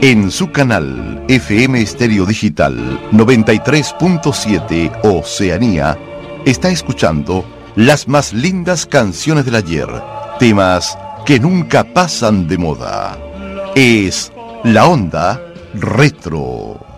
En su canal FM Estéreo Digital 93.7 Oceanía, está escuchando las más lindas canciones del ayer, temas que nunca pasan de moda. Es La Onda Retro.